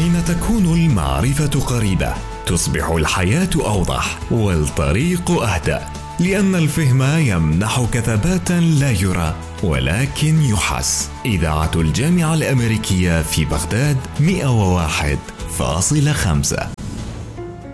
حين تكون المعرفة قريبة تصبح الحياة أوضح والطريق أهدأ، لأن الفهم يمنحك ثباتا لا يرى ولكن يحس. إذاعة الجامعة الأمريكية في بغداد 101.5.